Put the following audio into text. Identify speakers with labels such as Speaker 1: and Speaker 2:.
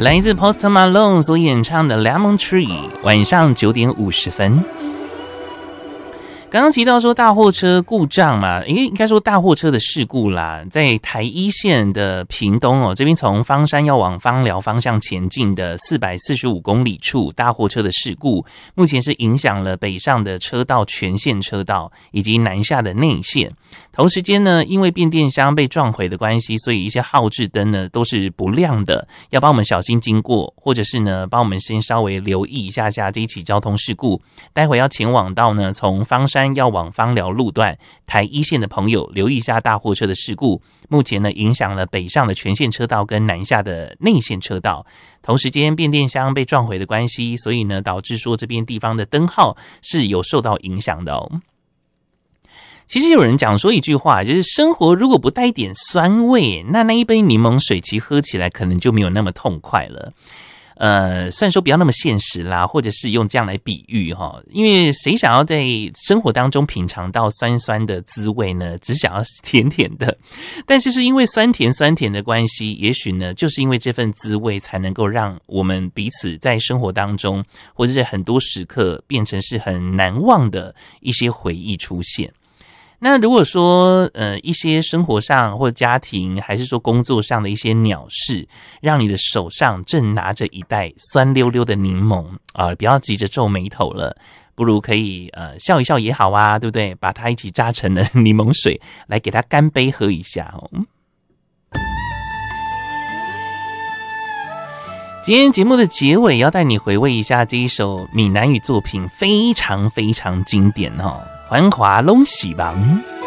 Speaker 1: 来自 Post Malone 所演唱的 Lemon Tree， 晚上9点50分。刚刚提到说大货车故障嘛，应该说大货车的事故啦，在台一线的屏东哦，这边从枋山要往枋寮方向前进的445公里处，大货车的事故，目前是影响了北上的车道全线车道以及南下的内线。同时间呢，因为变电箱被撞毁的关系，所以一些号志灯呢都是不亮的，要帮我们小心经过，或者是呢帮我们先稍微留意一下这一起交通事故。待会要前往到呢从枋山要往枋寮路段台一线的朋友，留意一下大货车的事故。目前呢影响了北上的全线车道跟南下的内线车道。同时间变电箱被撞毁的关系，所以呢导致说这边地方的灯号是有受到影响的哦。其实有人讲说一句话，就是生活如果不带一点酸味，那一杯柠檬水其实喝起来可能就没有那么痛快了。虽然说不要那么现实啦，或者是用这样来比喻哈，因为谁想要在生活当中品尝到酸酸的滋味呢？只想要甜甜的，但是因为酸甜的关系，也许呢，就是因为这份滋味，才能够让我们彼此在生活当中，或者是很多时刻变成是很难忘的一些回忆出现。那如果说一些生活上或家庭还是说工作上的一些鸟事，让你的手上正拿着一袋酸溜溜的柠檬不要急着皱眉头了，不如可以笑一笑也好啊，对不对？把它一起榨成了柠檬水，来给它干杯喝一下哦。今天节目的结尾要带你回味一下这一首闽南语作品，非常非常经典哦。繁华拢是梦。